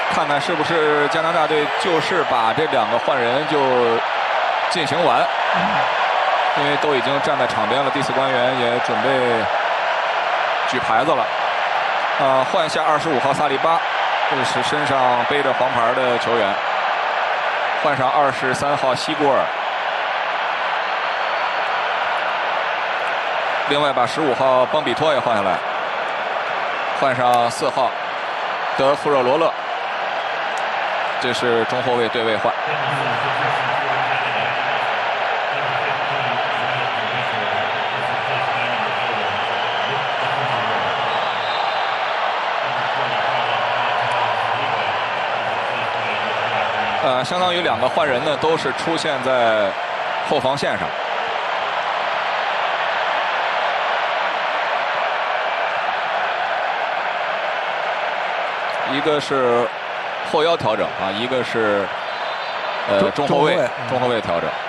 看看是不是加拿大队就是把这2个换人就进行完，因为都已经站在场边了，第4官员也准备举牌子了。换下25号萨利巴，这是身上背着黄牌的球员。换上23号西古尔。另外把15号邦比托也换下来，换上4号德富热罗勒。这是中后卫对位换。相当于2个换人呢，都是出现在后防线上。一个是后腰调整啊，一个是中后卫调整。